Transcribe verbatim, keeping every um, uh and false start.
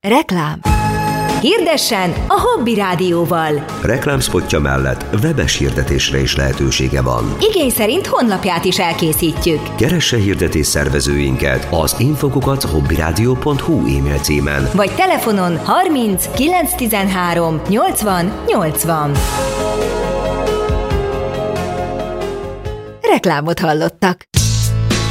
Reklám. Hirdessen a Hobby Rádióval. Reklámspotja mellett webes hirdetésre is lehetősége van. Igény szerint honlapját is elkészítjük. Keresse hirdetés szervezőinket az infokukat hobbyradio pont hu e-mail címen. Vagy telefonon harminc kilencszáztizenhárom nyolcvan nyolcvan. Reklámot hallottak.